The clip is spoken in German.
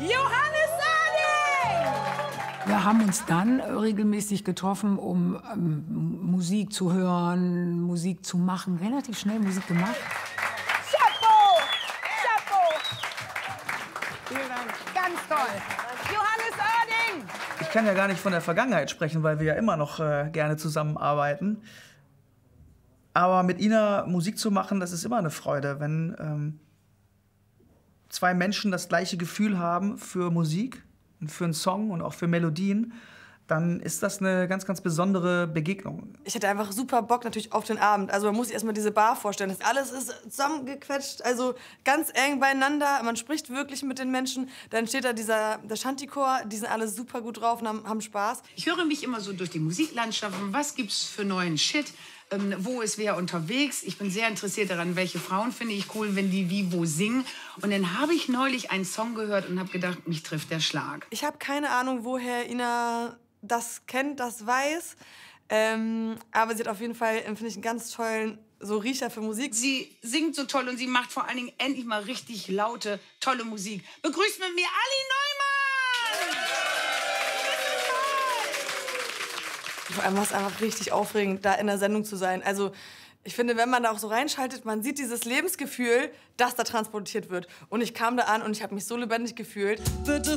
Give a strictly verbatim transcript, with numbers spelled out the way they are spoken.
Johannes Oerding! Wir haben uns dann regelmäßig getroffen, um ähm, Musik zu hören, Musik zu machen. Relativ schnell Musik gemacht. Chapeau! Chapeau! Vielen Dank. Ganz toll. Johannes Oerding! Ich kann ja gar nicht von der Vergangenheit sprechen, weil wir ja immer noch äh, gerne zusammenarbeiten. Aber mit Ina Musik zu machen, das ist immer eine Freude, wenn ähm, zwei Menschen das gleiche Gefühl haben für Musik und für einen Song und auch für Melodien, dann ist das eine ganz, ganz besondere Begegnung. Ich hatte einfach super Bock natürlich auf den Abend. Also man muss sich erstmal diese Bar vorstellen. Das alles ist zusammengequetscht, also ganz eng beieinander. Man spricht wirklich mit den Menschen. Dann steht da dieser der Shanty-Chor, die sind alle super gut drauf und haben, haben Spaß. Ich höre mich immer so durch die Musiklandschaft. Was gibt's für neuen Shit? Ähm, wo ist wer unterwegs? Ich bin sehr interessiert daran, welche Frauen finde ich cool, wenn die wie wo singen. Und dann habe ich neulich einen Song gehört und habe gedacht, mich trifft der Schlag. Ich habe keine Ahnung, woher Ina das kennt, das weiß. Ähm, aber sie hat auf jeden Fall, finde ich, einen ganz tollen so Riecher für Musik. Sie singt so toll und sie macht vor allen Dingen endlich mal richtig laute, tolle Musik. Begrüßt mit mir Ali Neumann! Vor allem war es einfach richtig aufregend, da in der Sendung zu sein. Also ich finde, wenn man da auch so reinschaltet, man sieht dieses Lebensgefühl, das da transportiert wird. Und ich kam da an und ich habe mich so lebendig gefühlt. Bitte